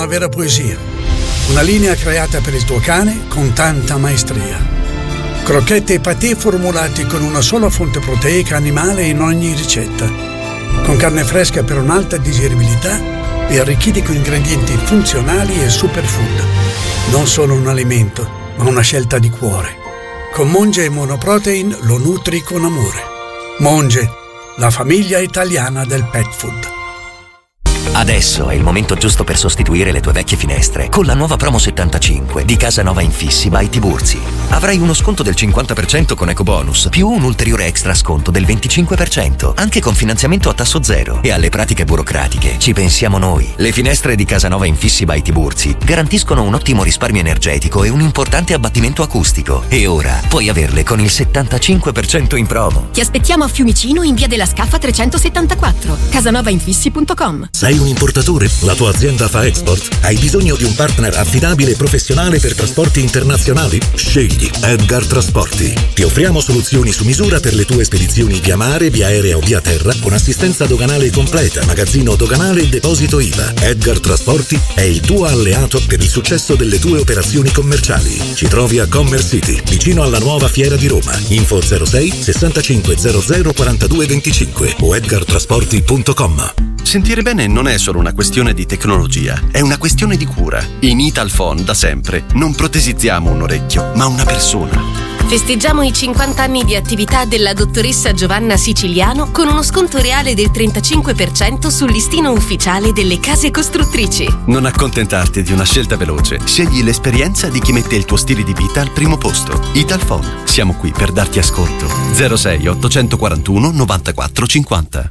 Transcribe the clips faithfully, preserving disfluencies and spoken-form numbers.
una vera poesia. Una linea creata per il tuo cane con tanta maestria. Crocchette e patè formulati con una sola fonte proteica animale in ogni ricetta. Con carne fresca per un'alta digeribilità e arricchiti con ingredienti funzionali e superfood. Non solo un alimento, ma una scelta di cuore. Con Monge e Monoprotein lo nutri con amore. Monge, la famiglia italiana del pet food. Adesso è il momento giusto per sostituire le tue vecchie finestre con la nuova promo settantacinque di Casanova Infissi by Tiburzi. Avrai uno sconto del cinquanta per cento con ecobonus, più un ulteriore extra sconto del venticinque per cento, anche con finanziamento a tasso zero. E alle pratiche burocratiche ci pensiamo noi. Le finestre di Casanova Infissi by Tiburzi garantiscono un ottimo risparmio energetico e un importante abbattimento acustico. E ora puoi averle con il settantacinque per cento in promo. Ti aspettiamo a Fiumicino in via della Scaffa trecentosettantaquattro, casanovainfissi punto com. Sei un importatore? La tua azienda fa export? Hai bisogno di un partner affidabile e professionale per trasporti internazionali? Scegli Edgar Trasporti. Ti offriamo soluzioni su misura per le tue spedizioni via mare, via aerea o via terra, con assistenza doganale completa, magazzino doganale e deposito I V A. Edgar Trasporti è il tuo alleato per il successo delle tue operazioni commerciali. Ci trovi a Commerce City, vicino alla nuova Fiera di Roma. Info zero sei sessantacinque zero zero quarantadue venticinque o edgar trasporti punto com. Sentire bene non è solo una questione di tecnologia, è una questione di cura. In Italphone da sempre non protesizziamo un orecchio, ma una persona. Festeggiamo i cinquanta anni di attività della dottoressa Giovanna Siciliano con uno sconto reale del trentacinque per cento sul listino ufficiale delle case costruttrici. Non accontentarti di una scelta veloce, scegli l'esperienza di chi mette il tuo stile di vita al primo posto. Italphone, siamo qui per darti ascolto. zero sei ottocentoquarantuno novantaquattro cinquanta.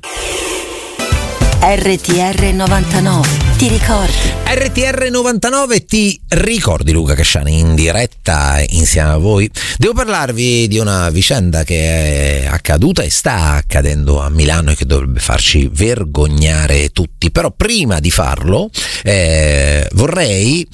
R T R novantanove, ti ricordi? R T R novantanove, ti ricordi Luca Casciani in diretta insieme a voi? Devo parlarvi di una vicenda che è accaduta e sta accadendo a Milano e che dovrebbe farci vergognare tutti, però prima di farlo eh, vorrei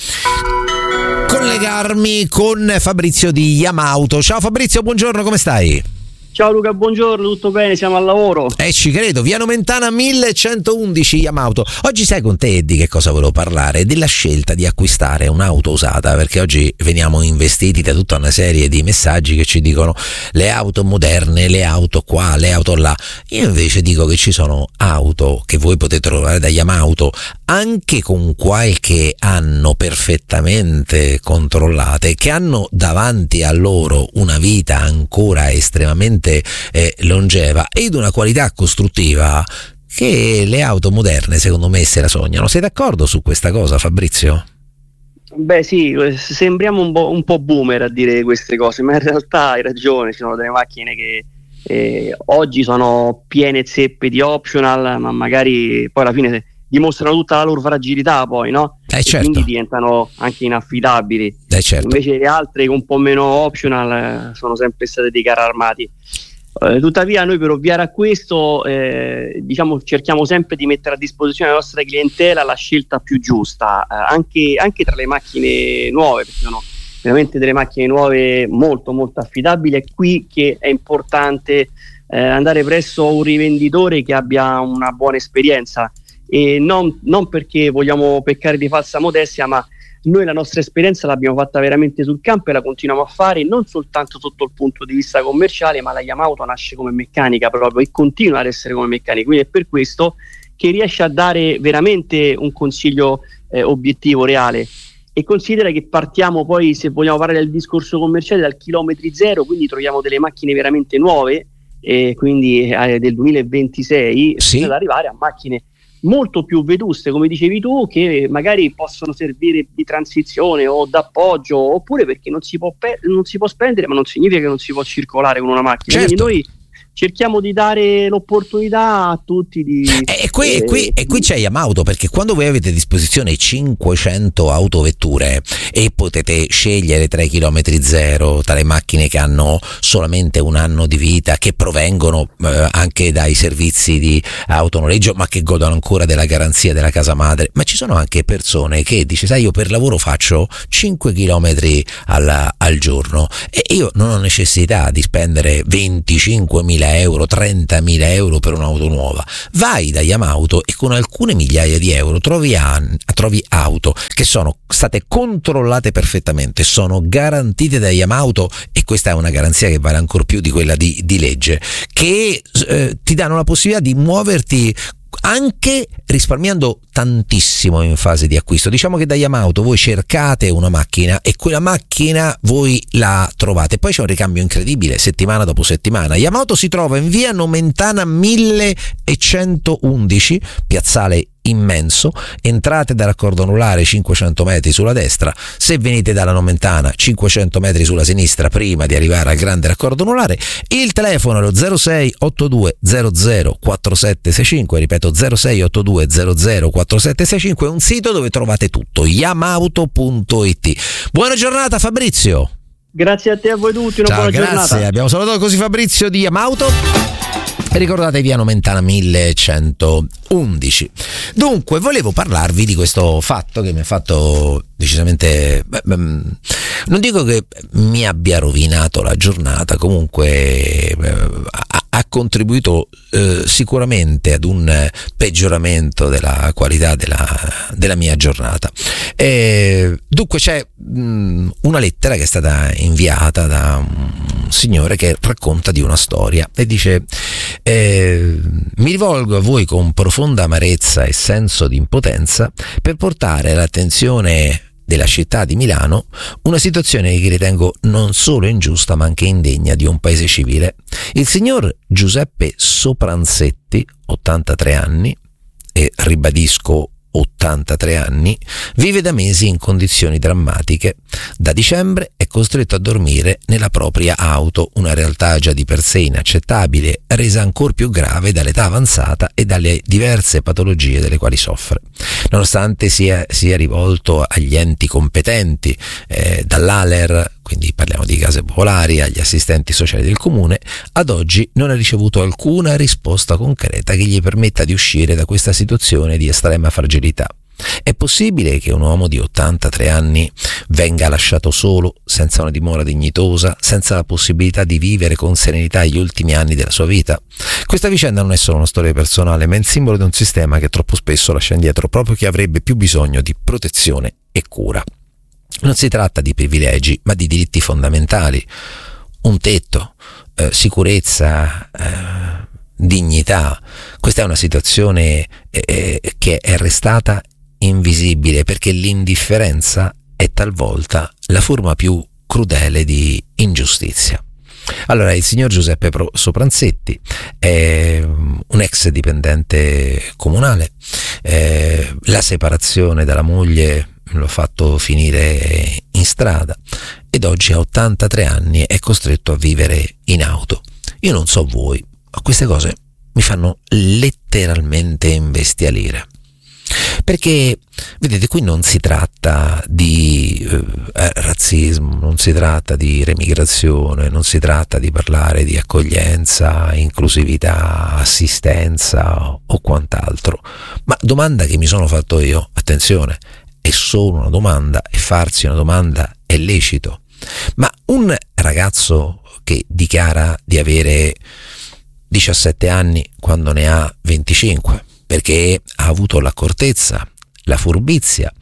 collegarmi con Fabrizio di Yamauto. Ciao Fabrizio, buongiorno, come stai? Ciao Luca, buongiorno, tutto bene, siamo al lavoro. Eh ci credo, via Nomentana millecentoundici Yamauto. Oggi sai con te di che cosa volevo parlare? Della scelta di acquistare un'auto usata, perché oggi veniamo investiti da tutta una serie di messaggi che ci dicono le auto moderne, le auto qua, le auto là. Io invece dico che ci sono auto che voi potete trovare da Yamauto anche con qualche anno perfettamente controllate, che hanno davanti a loro una vita ancora estremamente Eh, longeva ed una qualità costruttiva che le auto moderne secondo me se la sognano. Sei d'accordo su questa cosa, Fabrizio? Beh sì, sembriamo un po', un po' boomer a dire queste cose, ma in realtà hai ragione, ci sono delle macchine che eh, oggi sono piene zeppe di optional, ma magari poi alla fine dimostrano tutta la loro fragilità poi, no? Eh, certo. E quindi diventano anche inaffidabili. Eh, certo. Invece le altre con un po' meno optional eh, sono sempre state dei carri armati. Eh, tuttavia noi per ovviare a questo eh, diciamo cerchiamo sempre di mettere a disposizione della nostra clientela la scelta più giusta, eh, anche, anche tra le macchine nuove, perché sono veramente delle macchine nuove molto molto affidabili. È qui che è importante eh, andare presso un rivenditore che abbia una buona esperienza. E non, non perché vogliamo peccare di falsa modestia, ma noi la nostra esperienza l'abbiamo fatta veramente sul campo e la continuiamo a fare non soltanto sotto il punto di vista commerciale, ma la Yamauto nasce come meccanica proprio e continua ad essere come meccanica, quindi è per questo che riesce a dare veramente un consiglio eh, obiettivo, reale. E considera che partiamo poi, se vogliamo parlare del discorso commerciale, dal chilometri zero, quindi troviamo delle macchine veramente nuove, eh, quindi eh, del duemilaventisei, sì, fino ad arrivare a macchine molto più vetuste, come dicevi tu, che magari possono servire di transizione o d'appoggio, oppure perché non si può, pe- non si può spendere, ma non significa che non si può circolare con una macchina. Certo. Quindi noi cerchiamo di dare l'opportunità a tutti di... E qui, eh, e qui, e qui c'è Yamauto, perché quando voi avete a disposizione cinquecento autovetture e potete scegliere tra i chilometri zero, tra le macchine che hanno solamente un anno di vita, che provengono eh, anche dai servizi di autonoleggio, ma che godono ancora della garanzia della casa madre, ma ci sono anche persone che dice, sai, io per lavoro faccio cinque chilometri al, al giorno e io non ho necessità di spendere venticinquemila ventimila euro, trentamila euro per un'auto nuova. Vai da Yamauto e con alcune migliaia di euro trovi, an- trovi auto che sono state controllate perfettamente, sono garantite da Yamauto, e questa è una garanzia che vale ancora più di quella di, di legge, che eh, ti danno la possibilità di muoverti anche risparmiando tantissimo in fase di acquisto. Diciamo che da Yamauto voi cercate una macchina e quella macchina voi la trovate, poi c'è un ricambio incredibile settimana dopo settimana. Yamauto si trova in via Nomentana millecentoundici, piazzale immenso, entrate dal raccordo anulare cinquecento metri sulla destra, se venite dalla Nomentana cinquecento metri sulla sinistra prima di arrivare al grande raccordo anulare. Il telefono è lo zero sei otto due zero zero quattro sette sei cinque, ripeto zero sei otto due zero zero quattro sette sei cinque, è un sito dove trovate tutto, yamauto punto it. Buona giornata Fabrizio. Grazie a te e a voi tutti, una Ciao, buona grazie. giornata. Abbiamo salutato così Fabrizio di Yamauto. Ricordate via Nomentana millecentoundici. Dunque, volevo parlarvi di questo fatto che mi ha fatto decisamente, beh, non dico che mi abbia rovinato la giornata, comunque ha, ha contribuito eh, sicuramente ad un peggioramento della qualità della, della mia giornata. E, dunque c'è mh, una lettera che è stata inviata da un signore che racconta di una storia e dice: eh, mi rivolgo a voi con profonda amarezza e senso di impotenza per portare all'attenzione della città di Milano una situazione che ritengo non solo ingiusta ma anche indegna di un paese civile. Il signor Giuseppe Sopranzetti, ottantatré anni, e ribadisco ottantatré anni, vive da mesi in condizioni drammatiche. Da dicembre è costretto a dormire nella propria auto, una realtà già di per sé inaccettabile, resa ancor più grave dall'età avanzata e dalle diverse patologie delle quali soffre. Nonostante sia, sia rivolto agli enti competenti, eh, dall'A L E R, quindi parliamo di case popolari, agli assistenti sociali del comune, ad oggi non ha ricevuto alcuna risposta concreta che gli permetta di uscire da questa situazione di estrema fragilità. È possibile che un uomo di ottantatré anni venga lasciato solo, senza una dimora dignitosa, senza la possibilità di vivere con serenità gli ultimi anni della sua vita? Questa vicenda non è solo una storia personale, ma è il simbolo di un sistema che troppo spesso lascia indietro proprio chi avrebbe più bisogno di protezione e cura. Non si tratta di privilegi, ma di diritti fondamentali. Un tetto, eh, sicurezza, eh, dignità. Questa è una situazione eh, che è restata invisibile perché l'indifferenza è talvolta la forma più crudele di ingiustizia. Allora, il signor Giuseppe Sopranzetti è un ex dipendente comunale, eh, la separazione dalla moglie l'ho fatto finire in strada ed oggi a ottantatré anni è costretto a vivere in auto. Io non so voi, ma queste cose mi fanno letteralmente imbestialire. Perché, vedete, qui non si tratta di eh, razzismo, non si tratta di remigrazione, non si tratta di parlare di accoglienza, inclusività, assistenza o quant'altro. Ma domanda che mi sono fatto io, attenzione, è solo una domanda e farsi una domanda è lecito. Ma un ragazzo che dichiara di avere diciassette anni quando ne ha venticinque, perché ha avuto l'accortezza, la furbizia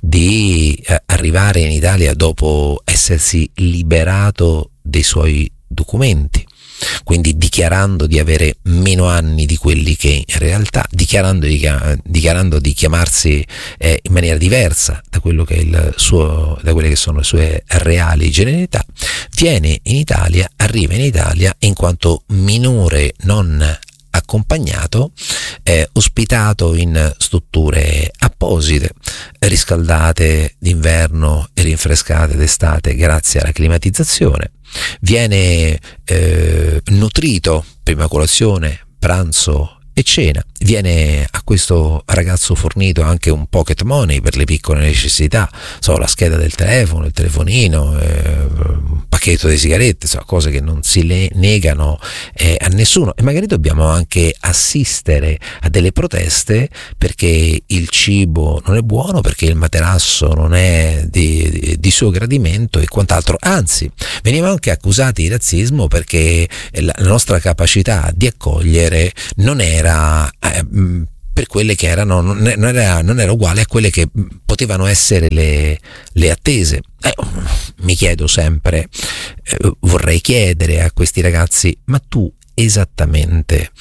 di eh, arrivare in Italia dopo essersi liberato dei suoi documenti, quindi dichiarando di avere meno anni di quelli che in realtà, dichiarando di, dichiarando di chiamarsi eh, in maniera diversa da quello che è il suo, da quelle che sono le sue reali generalità, viene in Italia, arriva in Italia in quanto minore non accompagnato, eh, ospitato in strutture apposite, riscaldate d'inverno e rinfrescate d'estate grazie alla climatizzazione, viene eh, nutrito prima colazione, pranzo e cena, viene a questo ragazzo fornito anche un pocket money per le piccole necessità, so, la scheda del telefono, il telefonino, eh, un pacchetto pacchetto di sigarette, insomma, cose che non si le negano eh, a nessuno, e magari dobbiamo anche assistere a delle proteste perché il cibo non è buono, perché il materasso non è di, di, di suo gradimento e quant'altro. Anzi, veniamo anche accusati di razzismo perché la, la nostra capacità di accogliere non era eh, per quelle che erano, non era, non era uguale a quelle che potevano essere le, le attese. Eh, mi chiedo sempre, eh, vorrei chiedere a questi ragazzi: ma tu esattamente,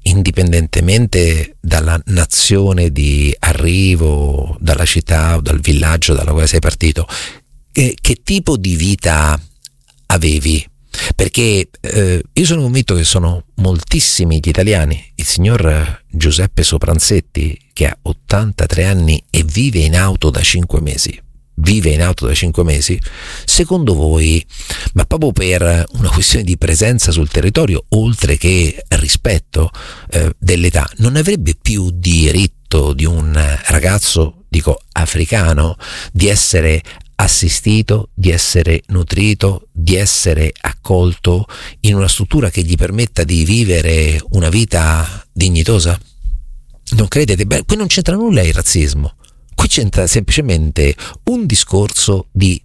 indipendentemente dalla nazione di arrivo, dalla città o dal villaggio dalla quale sei partito, eh, che tipo di vita avevi? Perché eh, io sono convinto che sono moltissimi gli italiani. Il signor Giuseppe Sopranzetti, che ha ottantatré anni e vive in auto da cinque mesi, vive in auto da cinque mesi, secondo voi, ma proprio per una questione di presenza sul territorio, oltre che rispetto eh, dell'età, non avrebbe più diritto di un ragazzo, dico africano, di essere assistito, di essere nutrito, di essere accolto in una struttura che gli permetta di vivere una vita dignitosa? Non credete? Beh, qui non c'entra nulla il razzismo, qui c'entra semplicemente un discorso di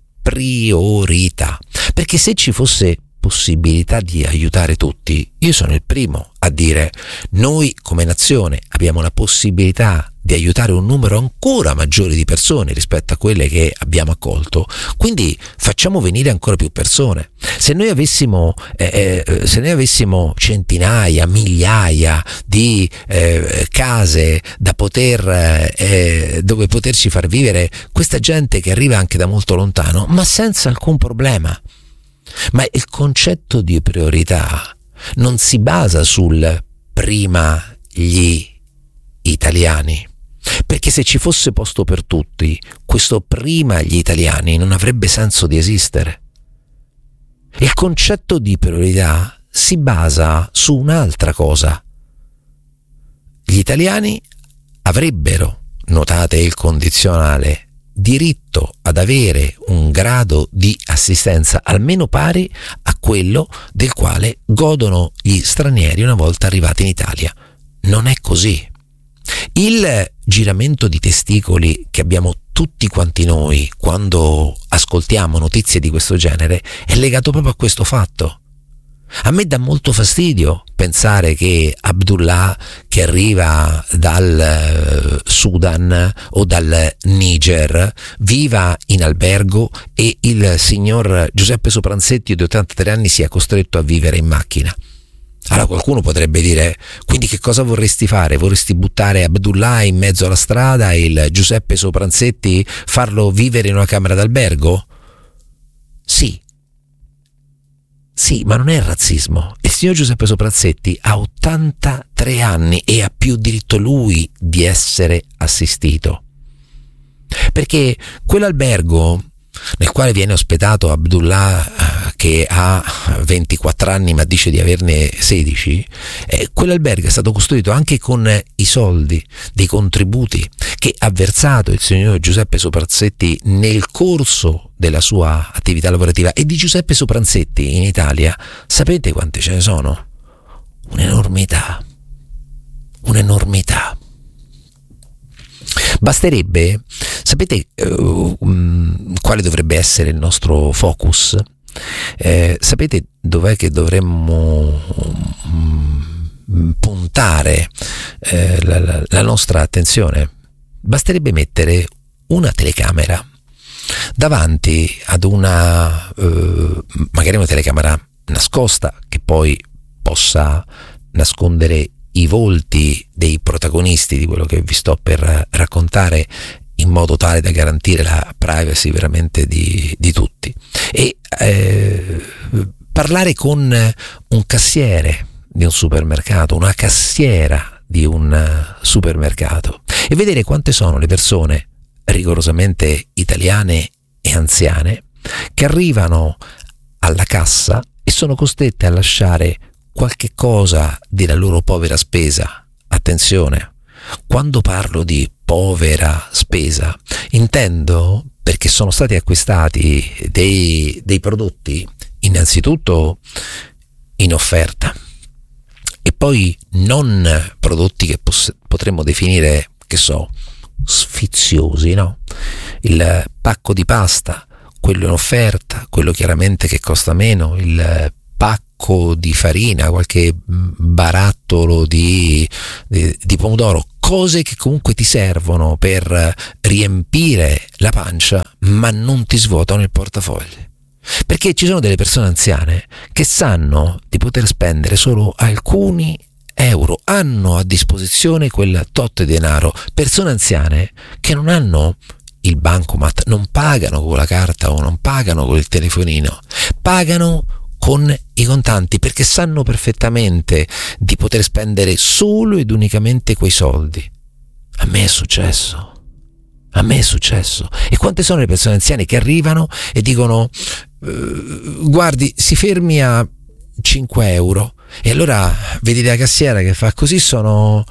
priorità, perché se ci fosse possibilità di aiutare tutti, io sono il primo a dire: noi come nazione abbiamo la possibilità di aiutare un numero ancora maggiore di persone rispetto a quelle che abbiamo accolto, quindi facciamo venire ancora più persone. Se noi avessimo eh, eh, se noi avessimo centinaia, migliaia di eh, case da poter eh, dove poterci far vivere questa gente che arriva anche da molto lontano, ma senza alcun problema. Ma il concetto di priorità non si basa sul prima gli italiani, perché se ci fosse posto per tutti, questo prima gli italiani non avrebbe senso di esistere. Il concetto di priorità si basa su un'altra cosa. Gli italiani avrebbero, notate il condizionale, diritto ad avere un grado di assistenza almeno pari a quello del quale godono gli stranieri una volta arrivati in Italia. Non è così. Il giramento di testicoli che abbiamo tutti quanti noi quando ascoltiamo notizie di questo genere è legato proprio a questo fatto. A me dà molto fastidio pensare che Abdullah, che arriva dal Sudan o dal Niger, viva in albergo e il signor Giuseppe Sopranzetti di ottantatré anni sia costretto a vivere in macchina. Allora qualcuno potrebbe dire: quindi che cosa vorresti fare? Vorresti buttare Abdullah in mezzo alla strada e il Giuseppe Sopranzetti farlo vivere in una camera d'albergo? Sì. Sì, ma non è razzismo. Il signor Giuseppe Sopranzetti ha ottantatré anni e ha più diritto lui di essere assistito. Perché quell'albergo nel quale viene ospitato Abdullah, che ha ventiquattro anni ma dice di averne sedici, eh, quell'albergo è stato costruito anche con i soldi dei contributi che ha versato il signor Giuseppe Sopranzetti nel corso della sua attività lavorativa. E di Giuseppe Sopranzetti in Italia sapete quante ce ne sono? Un'enormità, un'enormità. Basterebbe, sapete uh, um, quale dovrebbe essere il nostro focus? Eh, sapete dov'è che dovremmo um, puntare eh, la, la, la nostra attenzione? Basterebbe mettere una telecamera davanti ad una, uh, magari una telecamera nascosta che poi possa nascondere i volti dei protagonisti di quello che vi sto per raccontare, in modo tale da garantire la privacy veramente di, di tutti, e eh, parlare con un cassiere di un supermercato, una cassiera di un supermercato, e vedere quante sono le persone rigorosamente italiane e anziane che arrivano alla cassa e sono costrette a lasciare qualche cosa della loro povera spesa. Attenzione, quando parlo di povera spesa intendo perché sono stati acquistati dei, dei prodotti innanzitutto in offerta, e poi non prodotti che poss- potremmo definire, che so, sfiziosi, no? Il pacco di pasta, quello in offerta, quello chiaramente che costa meno, il pacco di farina, qualche barattolo di, di, di pomodoro, cose che comunque ti servono per riempire la pancia ma non ti svuotano il portafogli. Perché ci sono delle persone anziane che sanno di poter spendere solo alcuni euro, hanno a disposizione quel tot di denaro. Persone anziane che non hanno il bancomat, non pagano con la carta o non pagano con il telefonino, pagano con i contanti, perché sanno perfettamente di poter spendere solo ed unicamente quei soldi. A me è successo. A me è successo. E quante sono le persone anziane che arrivano e dicono uh, guardi, si fermi a cinque euro, e allora vedi la cassiera che fa così, sono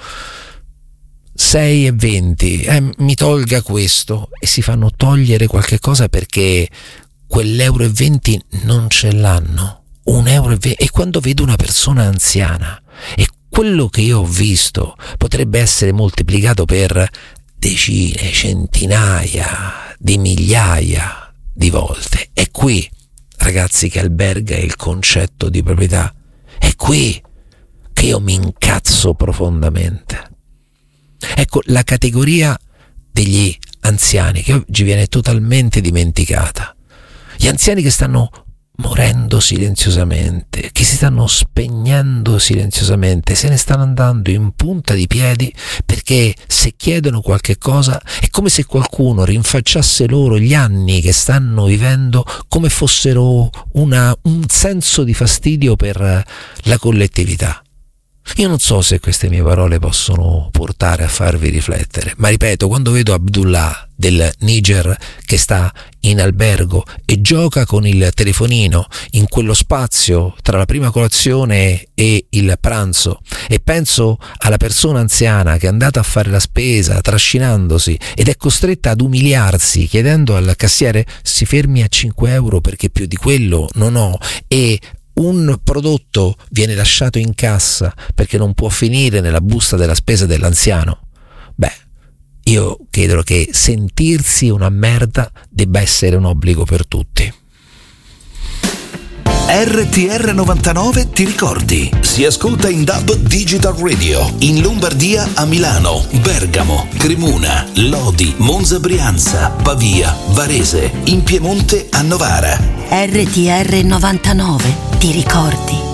sei e venti, eh, mi tolga questo, e si fanno togliere qualche cosa perché quell'euro e venti non ce l'hanno, un euro e venti. E quando vedo una persona anziana, e quello che io ho visto potrebbe essere moltiplicato per decine, centinaia di migliaia di volte. È qui, ragazzi, che alberga il concetto di proprietà. È qui che io mi incazzo profondamente. Ecco, la categoria degli anziani che oggi viene totalmente dimenticata. Gli anziani che stanno morendo silenziosamente, che si stanno spegnendo silenziosamente, se ne stanno andando in punta di piedi, perché se chiedono qualche cosa è come se qualcuno rinfacciasse loro gli anni che stanno vivendo come fossero una, un senso di fastidio per la collettività. Io non so se queste mie parole possono portare a farvi riflettere, ma ripeto, quando vedo Abdullah del Niger che sta in albergo e gioca con il telefonino in quello spazio tra la prima colazione e il pranzo, e penso alla persona anziana che è andata a fare la spesa trascinandosi ed è costretta ad umiliarsi chiedendo al cassiere si fermi a cinque euro perché più di quello non ho, e un prodotto viene lasciato in cassa perché non può finire nella busta della spesa dell'anziano. Beh, io credo che sentirsi una merda debba essere un obbligo per tutti. R T R novantanove ti ricordi? Si ascolta in D A B Digital Radio in Lombardia a Milano, Bergamo, Cremona, Lodi, Monza, Brianza, Pavia, Varese, in Piemonte a Novara. R T R novantanove ti ricordi?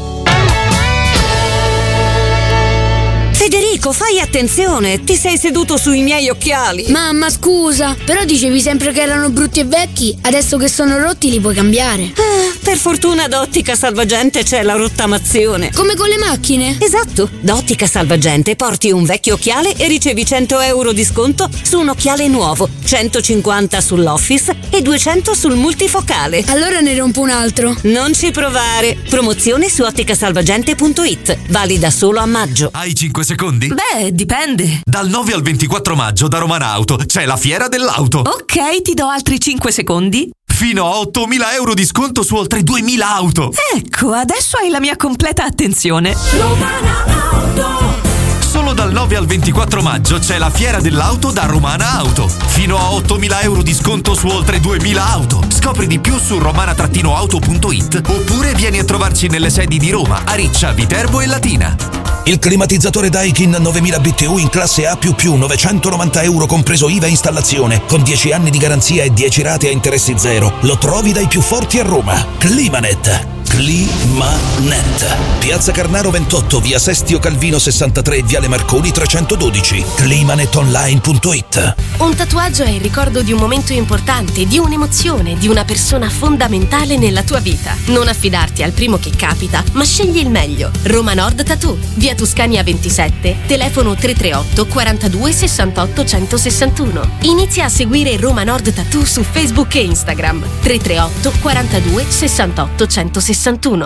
Federico, fai attenzione, ti sei seduto sui miei occhiali. Mamma, scusa, però dicevi sempre che erano brutti e vecchi, adesso che sono rotti li puoi cambiare. Ah, per fortuna da Ottica Salvagente c'è la rottamazione. Come con le macchine? Esatto, da Ottica Salvagente porti un vecchio occhiale e ricevi cento euro di sconto su un occhiale nuovo, centocinquanta sull'Office e duecento sul multifocale. Allora ne rompo un altro. Non ci provare. Promozione su otticasalvagente punto it, valida solo a maggio. Hai cinque secondi? Beh, dipende. Dal nove al ventiquattro maggio da Romana Auto c'è la fiera dell'auto. Ok, ti do altri cinque secondi. Fino a ottomila euro di sconto su oltre duemila auto. Ecco, adesso hai la mia completa attenzione. Romana Auto. Solo dal nove al ventiquattro maggio c'è la fiera dell'auto da Romana Auto. Fino a ottomila euro di sconto su oltre duemila auto. Scopri di più su romana auto punto it oppure vieni a trovarci nelle sedi di Roma, Ariccia, Viterbo e Latina. Il climatizzatore Daikin novemila B T U in classe A più più, novecentonovanta euro compreso I V A e installazione, con dieci anni di garanzia e dieci rate a interessi zero. Lo trovi dai più forti a Roma. Climanet. Climanet. Piazza Carnaro ventotto, via Sestio Calvino sessantatré, viale Marconi trecentododici. climanet online punto it. Un tatuaggio è il ricordo di un momento importante, di un'emozione, di una persona fondamentale nella tua vita. Non affidarti al primo che capita, ma scegli il meglio. Roma Nord Tattoo, via Tuscania ventisette, telefono tre tre otto quarantadue sessantotto centosessantuno. Inizia a seguire Roma Nord Tattoo su Facebook e Instagram. tre tre otto quarantadue sessantotto centosessantuno.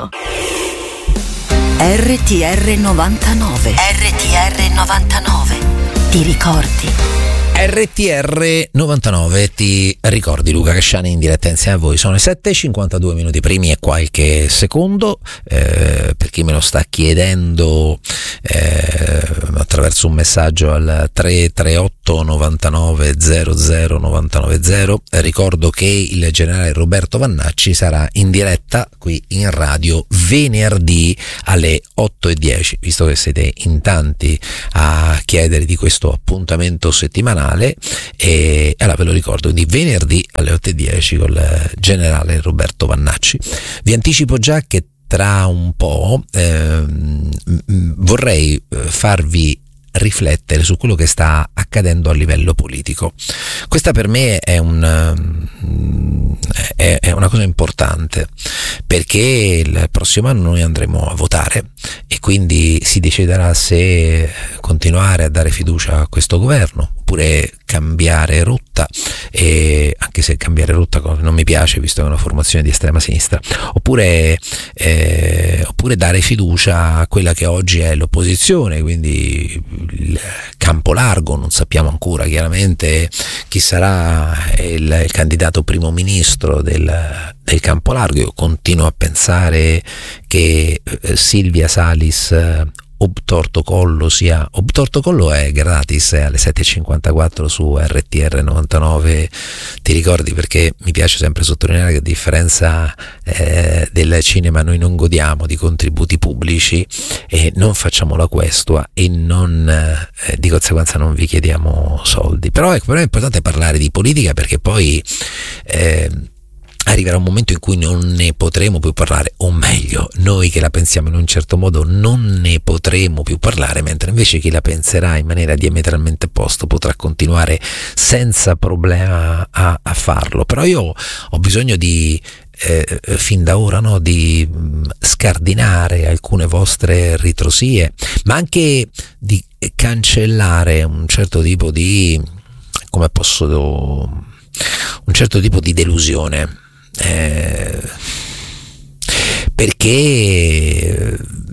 R T R novantanove. R T R novantanove. Ti ricordi? R T R novantanove, ti ricordi Luca Casciani in diretta insieme a voi? Sono le sette e cinquantadue minuti primi e qualche secondo, eh, per chi me lo sta chiedendo eh, attraverso un messaggio al tre tre otto novantanove zero zero novantanove zero. Ricordo che il generale Roberto Vannacci sarà in diretta qui in radio venerdì alle otto e dieci, visto che siete in tanti a chiedere di questo appuntamento settimanale. E allora ve lo ricordo, di venerdì alle otto e dieci con il generale Roberto Vannacci. Vi anticipo già che tra un po' eh, vorrei farvi riflettere su quello che sta accadendo a livello politico. Questa per me è un è, è una cosa importante, perché il prossimo anno noi andremo a votare e quindi si deciderà se continuare a dare fiducia a questo governo oppure cambiare rotta, e anche se cambiare rotta non mi piace visto che è una formazione di estrema sinistra, oppure eh, oppure dare fiducia a quella che oggi è l'opposizione, quindi il campo largo. Non sappiamo ancora chiaramente chi sarà il, il candidato primo ministro del, del campo largo. Io continuo a pensare che eh, Silvia Salis eh, Obtortocollo sia Obtortocollo è gratis eh, alle sette e cinquantaquattro su R T R novantanove, ti ricordi, perché mi piace sempre sottolineare che a differenza eh, del cinema noi non godiamo di contributi pubblici e non facciamo la questua e non eh, di conseguenza non vi chiediamo soldi. Però, ecco, però è importante parlare di politica, perché poi eh, arriverà un momento in cui non ne potremo più parlare, o meglio, noi che la pensiamo in un certo modo non ne potremo più parlare, mentre invece chi la penserà in maniera diametralmente opposta potrà continuare senza problema a, a farlo. Però io ho bisogno di eh, fin da ora no, di scardinare alcune vostre ritrosie, ma anche di cancellare un certo tipo di, come posso, un certo tipo di delusione. Eh, perché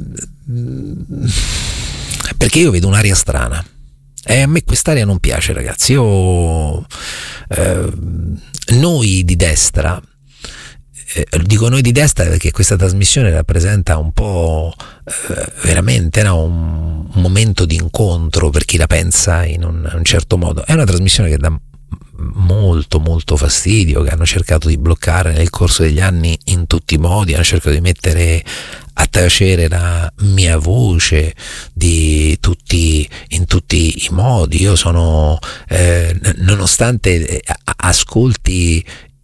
perché io vedo un'aria strana e a me quest'aria non piace, ragazzi. Io eh, noi di destra, eh, dico noi di destra perché questa trasmissione rappresenta un po' eh, veramente no, un, un momento di incontro per chi la pensa in un, un certo modo. È una trasmissione che dà molto molto fastidio, che hanno cercato di bloccare nel corso degli anni in tutti i modi, hanno cercato di mettere a tacere la mia voce di tutti, in tutti i modi. Io sono eh, nonostante ascolti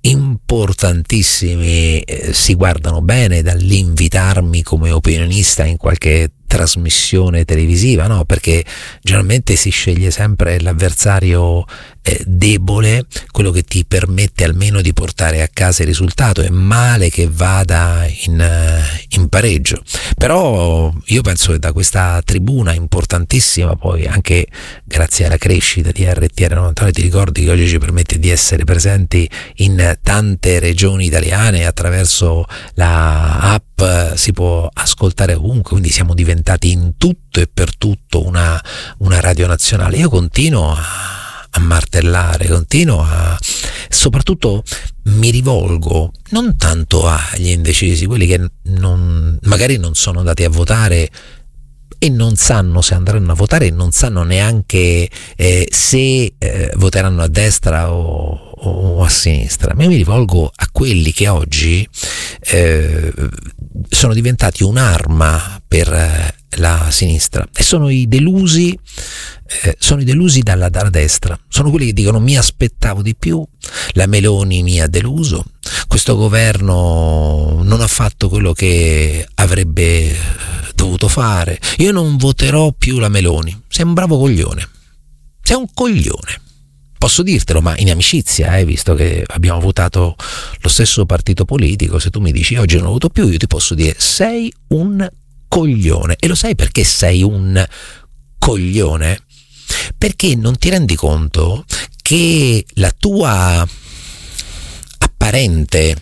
importantissimi eh, si guardano bene dall'invitarmi come opinionista in qualche trasmissione televisiva, no? Perché generalmente si sceglie sempre l'avversario eh, debole, quello che ti permette almeno di portare a casa il risultato. È male che vada in, in pareggio, però io penso che da questa tribuna importantissima, poi anche grazie alla crescita di R T R novantanove, ti ricordi che oggi ci permette di essere presenti in tante regioni italiane, attraverso la app si può ascoltare ovunque, quindi siamo diventati in tutto e per tutto una, una radio nazionale. Io continuo a, a martellare, continuo a, soprattutto mi rivolgo non tanto agli indecisi, quelli che non, magari non sono andati a votare e non sanno se andranno a votare e non sanno neanche eh, se eh, voteranno a destra o, o a sinistra, ma io mi rivolgo a quelli che oggi eh, sono diventati un'arma per eh, la sinistra e sono i delusi eh, sono i delusi dalla, dalla destra, sono quelli che dicono mi aspettavo di più, la Meloni mi ha deluso, questo governo non ha fatto quello che avrebbe dovuto fare, io non voterò più la Meloni. Sei un bravo coglione, sei un coglione, posso dirtelo, ma in amicizia, eh, visto che abbiamo votato lo stesso partito politico. Se tu mi dici oggi non lo voto più, io ti posso dire sei un coglione. E lo sai perché sei un coglione? Perché non ti rendi conto che la tua apparente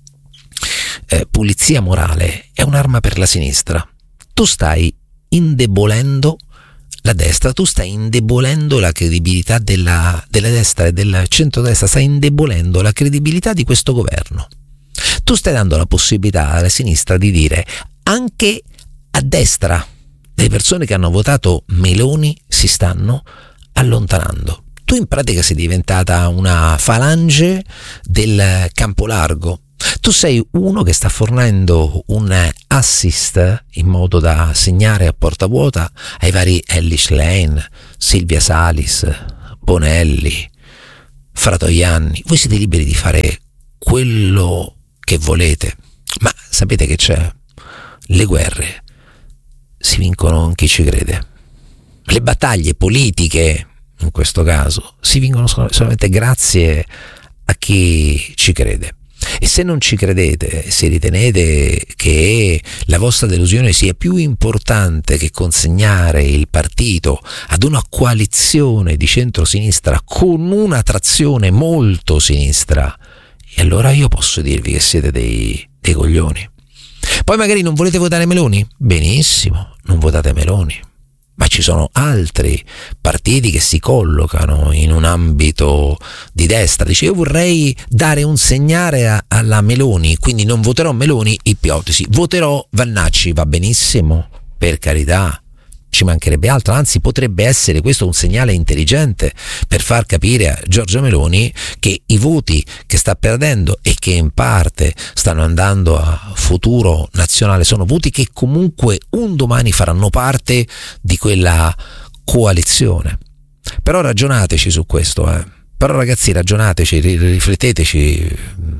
eh, pulizia morale è un'arma per la sinistra. Tu stai indebolendo la destra, tu stai indebolendo la credibilità della, della destra e del centrodestra, stai indebolendo la credibilità di questo governo. Tu stai dando la possibilità alla sinistra di dire anche a destra le persone che hanno votato Meloni si stanno allontanando. Tu in pratica sei diventata una falange del campo largo. Tu sei uno che sta fornendo un assist in modo da segnare a porta vuota ai vari Ellis Lane, Silvia Salis, Bonelli, Fratoianni. Voi siete liberi di fare quello che volete, ma sapete che c'è? Le guerre si vincono con chi ci crede. Le battaglie politiche, in questo caso, si vincono solamente grazie a chi ci crede. E se non ci credete, se ritenete che la vostra delusione sia più importante che consegnare il partito ad una coalizione di centrosinistra con una trazione molto sinistra, e allora io posso dirvi che siete dei, dei coglioni. Poi magari non volete votare Meloni? Benissimo, non votate Meloni. Ma ci sono altri partiti che si collocano in un ambito di destra. Dice: io vorrei dare un segnale a, alla Meloni, quindi non voterò Meloni, ipotesi, voterò Vannacci. Va benissimo, per carità, ci mancherebbe altro, anzi potrebbe essere questo un segnale intelligente per far capire a Giorgia Meloni che i voti che sta perdendo e che in parte stanno andando a Futuro Nazionale sono voti che comunque un domani faranno parte di quella coalizione. Però ragionateci su questo, eh. Però ragazzi, ragionateci, rifletteteci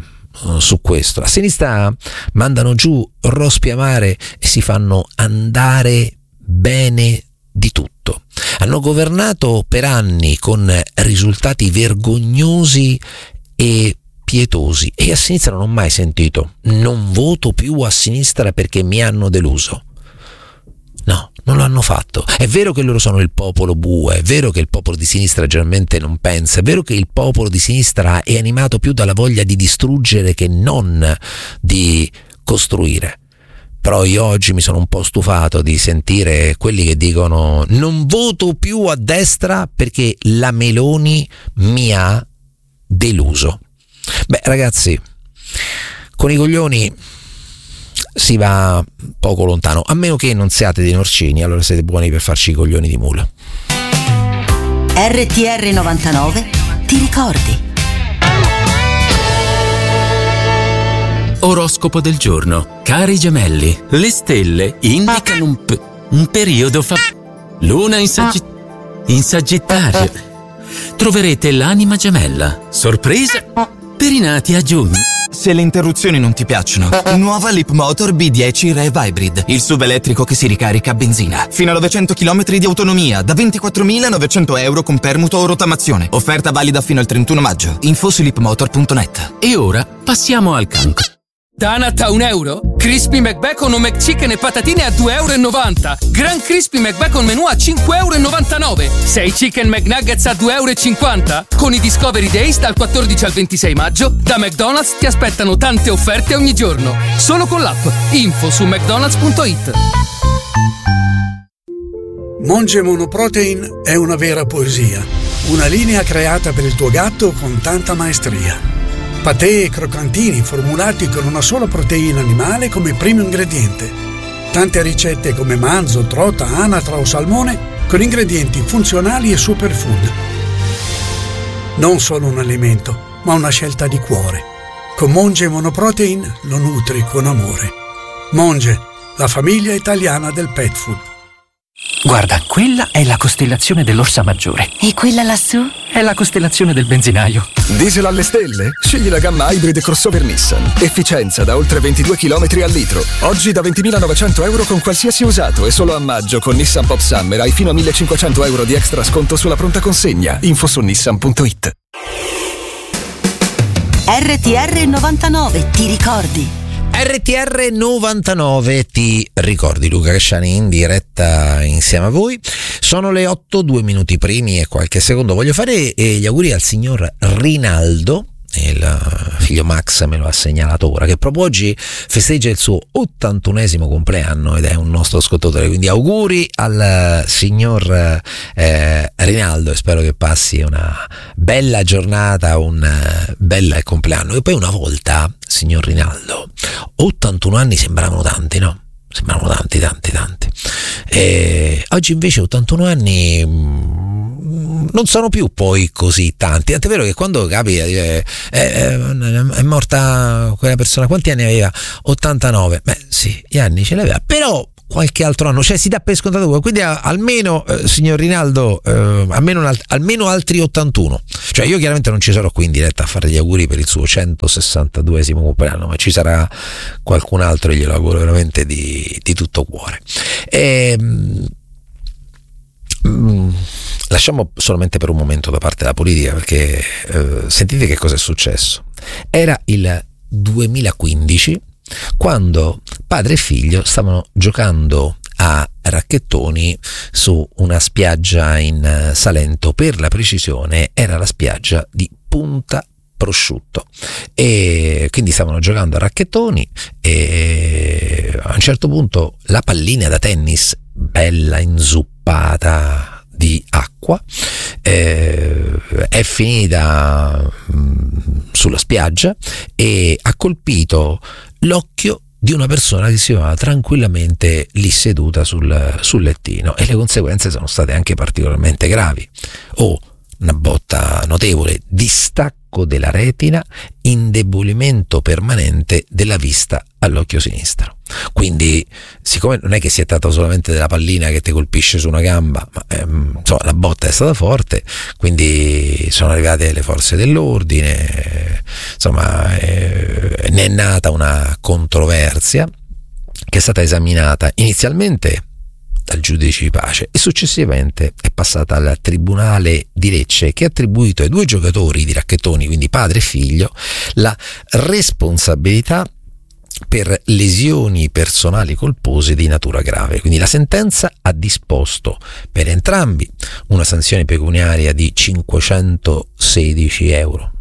su questo. A sinistra mandano giù rospi amare e si fanno andare bene di tutto. Hanno governato per anni con risultati vergognosi e pietosi, e a sinistra non ho mai sentito non voto più a sinistra perché mi hanno deluso. No, non lo hanno fatto. È vero che loro sono il popolo bue, è vero che il popolo di sinistra generalmente non pensa, è vero che il popolo di sinistra è animato più dalla voglia di distruggere che non di costruire. Però io oggi mi sono un po' stufato di sentire quelli che dicono non voto più a destra perché la Meloni mi ha deluso. Beh ragazzi, con i coglioni si va poco lontano, a meno che non siate dei norcini, allora siete buoni per farci i coglioni di mula. R T R novantanove ti ricordi? Oroscopo del giorno. Cari gemelli, le stelle indicano un, p- un periodo fa... Luna in, saggi- in Sagittario. Troverete l'anima gemella. Sorpresa per i nati a giugno. Se le interruzioni non ti piacciono, nuova Leapmotor B dieci Rev Hybrid, il sub elettrico che si ricarica a benzina. Fino a novecento chilometri di autonomia, da ventiquattromilanovecento euro con permuto o rottamazione. Offerta valida fino al trentuno maggio. Info su leapmotor punto net. E ora passiamo al cancro. Donut a un euro? Crispy McBacon o McChicken e patatine a due e novanta euro. Gran Crispy McBacon menù a cinque e novantanove euro. sei Chicken McNuggets a due e cinquanta euro. Con i Discovery Days dal quattordici al ventisei maggio, da McDonald's ti aspettano tante offerte ogni giorno. Solo con l'app. Info su mcdonalds punto it. Monge Monoprotein è una vera poesia. Una linea creata per il tuo gatto con tanta maestria. Patè e croccantini formulati con una sola proteina animale come primo ingrediente. Tante ricette come manzo, trota, anatra o salmone con ingredienti funzionali e superfood. Non solo un alimento, ma una scelta di cuore. Con Monge Monoprotein lo nutri con amore. Monge, la famiglia italiana del pet food. Guarda, quella è la costellazione dell'Orsa Maggiore. E quella lassù? È la costellazione del benzinaio. Diesel alle stelle? Scegli la gamma Hybrid crossover Nissan. Efficienza da oltre ventidue chilometri al litro. Oggi da ventimilanovecento euro con qualsiasi usato, e solo a maggio con Nissan Pop Summer hai fino a millecinquecento euro di extra sconto sulla pronta consegna. Info su nissan punto it. R T R novantanove, ti ricordi? R T R novantanove, ti ricordi? Luca Casciani in diretta insieme a voi. Sono le otto, due minuti primi e qualche secondo. Voglio fare eh, gli auguri al signor Rinaldo, il figlio Max me lo ha segnalato ora, che proprio oggi festeggia il suo ottantunesimo compleanno ed è un nostro ascoltatore, quindi auguri al signor eh, Rinaldo e spero che passi una bella giornata, un uh, bel compleanno. E poi una volta, signor Rinaldo, ottantuno anni sembravano tanti, no? Sembravano tanti, tanti, tanti. E oggi invece ottantuno anni mh, non sono più poi così tanti. Tant'è vero che quando capita eh, eh, è morta quella persona, quanti anni aveva? ottantanove. Beh sì, gli anni ce l'aveva, però qualche altro anno, cioè si dà per scontato, quindi almeno eh, signor Rinaldo eh, almeno, almeno altri ottantuno, cioè io chiaramente non ci sarò qui in diretta a fare gli auguri per il suo centosessantaduesimo compleanno, ma ci sarà qualcun altro e glielo auguro veramente di, di tutto cuore. E, mm, lasciamo solamente per un momento da parte la politica, perché eh, sentite che cosa è successo. Era il duemilaquindici quando padre e figlio stavano giocando a racchettoni su una spiaggia in Salento, per la precisione era la spiaggia di Punta Prosciutto, e quindi stavano giocando a racchettoni e a un certo punto la pallina da tennis, bella inzuppata di acqua, eh, è finita mh, sulla spiaggia e ha colpito l'occhio di una persona che si trovava tranquillamente lì seduta sul, sul lettino, e le conseguenze sono state anche particolarmente gravi. Oh, una botta notevole, distacco della retina, indebolimento permanente della vista all'occhio sinistro. Quindi, siccome non è che si è trattato solamente della pallina che ti colpisce su una gamba, ma ehm, insomma, la botta è stata forte, quindi sono arrivate le forze dell'ordine, insomma eh, ne è nata una controversia che è stata esaminata inizialmente dal giudice di pace e successivamente è passata al tribunale di Lecce, che ha attribuito ai due giocatori di racchettoni, quindi padre e figlio, la responsabilità per lesioni personali colpose di natura grave. Quindi la sentenza ha disposto per entrambi una sanzione pecuniaria di cinquecentosedici euro,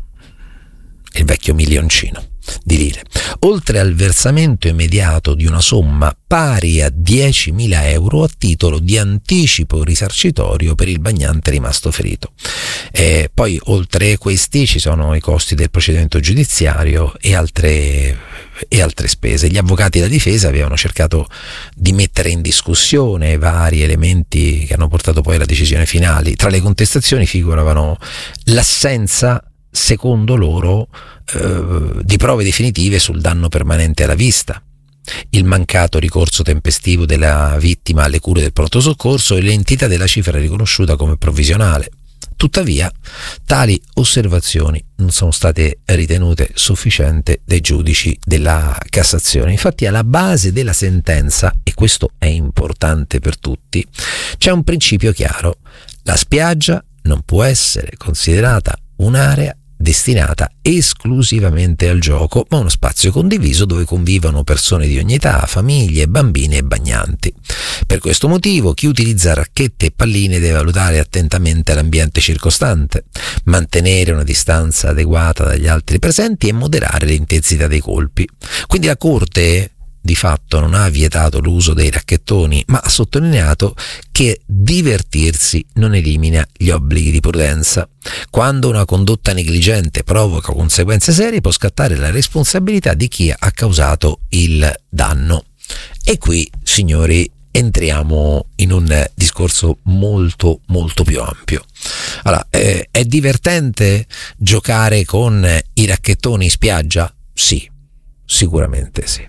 il vecchio milioncino di lire, oltre al versamento immediato di una somma pari a diecimila euro a titolo di anticipo risarcitorio per il bagnante rimasto ferito. E poi oltre a questi ci sono i costi del procedimento giudiziario e altre e altre spese. Gli avvocati della difesa avevano cercato di mettere in discussione vari elementi che hanno portato poi alla decisione finale. Tra le contestazioni figuravano l'assenza, secondo loro, eh, di prove definitive sul danno permanente alla vista, il mancato ricorso tempestivo della vittima alle cure del pronto soccorso e l'entità della cifra riconosciuta come provvisionale. Tuttavia, tali osservazioni non sono state ritenute sufficienti dai giudici della Cassazione. Infatti, alla base della sentenza, e questo è importante per tutti, c'è un principio chiaro: la spiaggia non può essere considerata un'area destinata esclusivamente al gioco, ma uno spazio condiviso dove convivono persone di ogni età, famiglie, bambini e bagnanti. Per questo motivo chi utilizza racchette e palline deve valutare attentamente l'ambiente circostante, mantenere una distanza adeguata dagli altri presenti e moderare l'intensità dei colpi. Quindi la Corte di fatto non ha vietato l'uso dei racchettoni, ma ha sottolineato che divertirsi non elimina gli obblighi di prudenza. Quando una condotta negligente provoca conseguenze serie, può scattare la responsabilità di chi ha causato il danno. E qui, signori, entriamo in un discorso molto molto più ampio. Allora, eh, è divertente giocare con i racchettoni in spiaggia? Sì, sicuramente sì.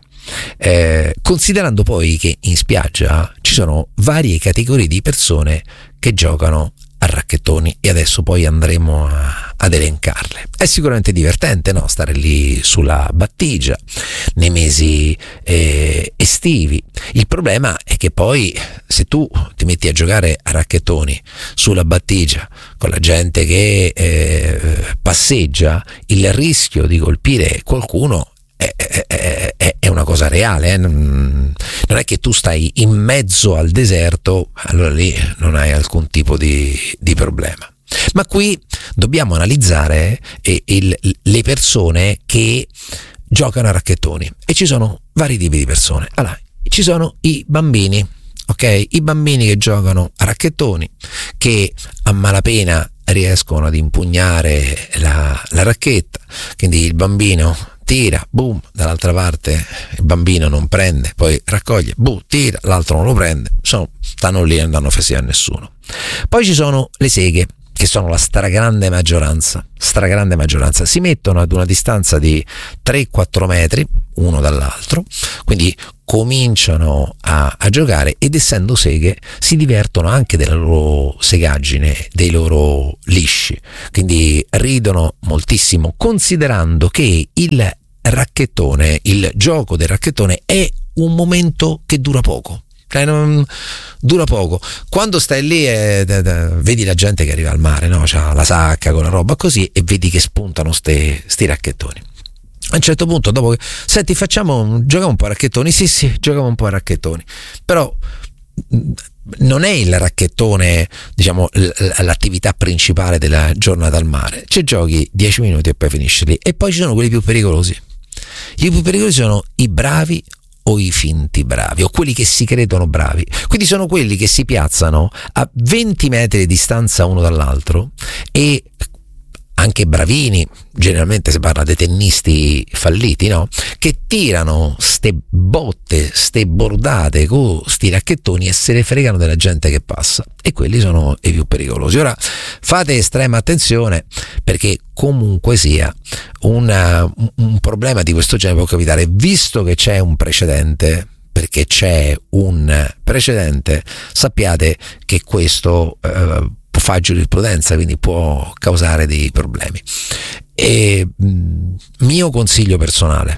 Eh, considerando poi che in spiaggia ci sono varie categorie di persone che giocano a racchettoni, e adesso poi andremo a, ad elencarle. È sicuramente divertente, no? Stare lì sulla battigia nei mesi eh, estivi. Il problema è che poi se tu ti metti a giocare a racchettoni sulla battigia con la gente che eh, passeggia, il rischio di colpire qualcuno È, è, è, è una cosa reale, eh? non, non è che tu stai in mezzo al deserto, allora lì non hai alcun tipo di, di problema. Ma qui dobbiamo analizzare eh, il, le persone che giocano a racchettoni, e ci sono vari tipi di persone. Allora, ci sono i bambini, ok? I bambini che giocano a racchettoni, che a malapena riescono ad impugnare la, la racchetta, quindi il bambino tira, boom, dall'altra parte il bambino non prende, poi raccoglie, boom, tira, l'altro non lo prende, sono, stanno lì e non danno fastidio a nessuno. Poi ci sono le seghe, che sono la stragrande maggioranza, stragrande maggioranza, si mettono ad una distanza di tre quattro metri uno dall'altro, quindi cominciano a, a giocare, ed essendo seghe si divertono anche della loro segaggine, dei loro lisci, quindi ridono moltissimo, considerando che il racchettone, il gioco del racchettone è un momento che dura poco. Non dura poco. Quando stai lì e vedi la gente che arriva al mare, no? C'ha la sacca con la roba così, e vedi che spuntano ste, sti racchettoni. A un certo punto, dopo che senti, facciamo, giochiamo un po' a racchettoni, sì sì, giochiamo un po' a racchettoni, però non è il racchettone, diciamo, l'attività principale della giornata al mare. Ci giochi dieci minuti e poi finisci lì. E poi ci sono quelli più pericolosi. I più pericolosi sono i bravi o i finti bravi, o quelli che si credono bravi. Quindi sono quelli che si piazzano a venti metri di distanza uno dall'altro, e anche bravini, generalmente si parla dei tennisti falliti, no? Che tirano ste botte, ste bordate con sti racchettoni e se ne fregano della gente che passa, e quelli sono i più pericolosi. Ora fate estrema attenzione, perché comunque sia una, un problema di questo genere può capitare, visto che c'è un precedente. Perché c'è un precedente, sappiate che questo eh, può fare giurisprudenza, quindi può causare dei problemi. E mh, mio consiglio personale,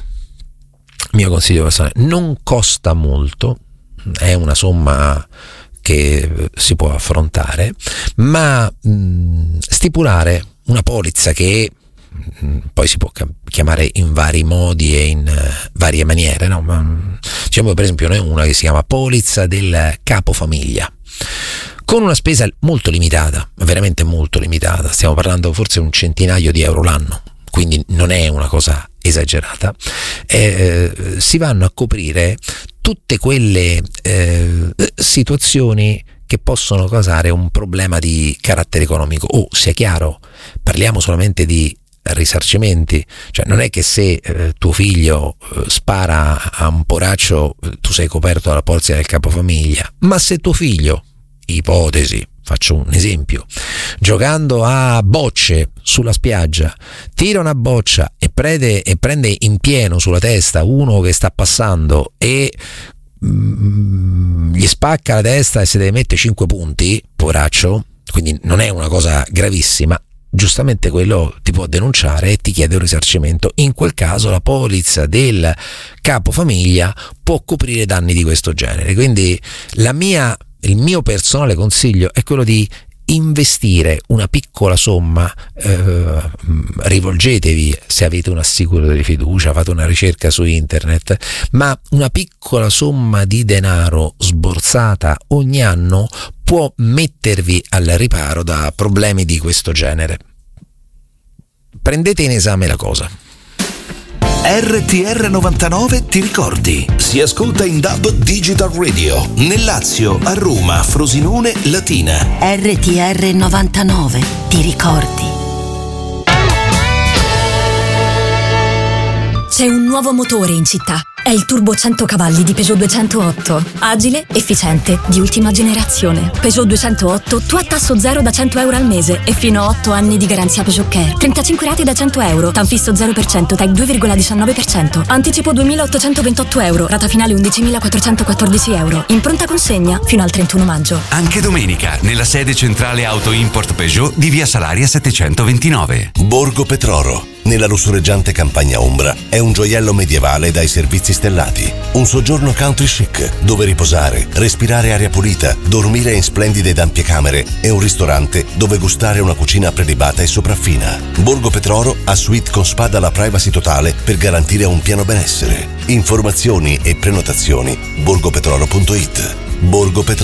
mio consiglio personale, non costa molto, è una somma che si può affrontare, ma mh, stipulare una polizza che poi si può chiamare in vari modi e in uh, varie maniere, no? Ma, diciamo, per esempio, ne è una che si chiama polizza del capofamiglia, con una spesa molto limitata, veramente molto limitata, stiamo parlando forse un centinaio di euro l'anno, quindi non è una cosa esagerata. Eh, si vanno a coprire tutte quelle eh, situazioni che possono causare un problema di carattere economico. Oh, sia chiaro, parliamo solamente di risarcimenti, cioè non è che se eh, tuo figlio eh, spara a un poraccio eh, tu sei coperto dalla polizza del capofamiglia, ma se tuo figlio, ipotesi, faccio un esempio, giocando a bocce sulla spiaggia tira una boccia e prende, e prende in pieno sulla testa uno che sta passando e mm, gli spacca la testa e si deve mettere cinque punti, poraccio, quindi non è una cosa gravissima, giustamente quello ti può denunciare e ti chiede un risarcimento. In quel caso la polizza del capofamiglia può coprire danni di questo genere. Quindi la mia, il mio personale consiglio è quello di investire una piccola somma, eh, rivolgetevi, se avete un assicuratore di fiducia, fate una ricerca su internet, ma una piccola somma di denaro sborsata ogni anno può mettervi al riparo da problemi di questo genere. Prendete in esame la cosa. R T R novantanove ti ricordi? Si ascolta in D A B Digital Radio nel Lazio, a Roma, Frosinone, Latina. R T R novantanove ti ricordi? C'è un nuovo motore in città. È il Turbo cento cavalli di Peugeot duecentootto. Agile, efficiente, di ultima generazione. Peugeot duecentootto, tu a tasso zero da cento euro al mese e fino a otto anni di garanzia Peugeot Care. trentacinque rate da cento euro, Tanfisso zero per cento, T E C due virgola diciannove per cento. Anticipo duemilaottocentoventotto euro, rata finale undicimilaquattrocentoquattordici euro. In pronta consegna fino al trentuno maggio. Anche domenica, nella sede centrale Auto Import Peugeot di via Salaria settecentoventinove. Borgo Petroro, nella lussureggiante campagna Umbra, è un gioiello medievale dai servizi stellati. Un soggiorno country chic, dove riposare, respirare aria pulita, dormire in splendide ed ampie camere e un ristorante dove gustare una cucina prelibata e sopraffina. Borgo Petroro ha suite con spa dalla privacy totale per garantire un pieno benessere. Informazioni e prenotazioni borgopetroro punto it. Borgo Petroro.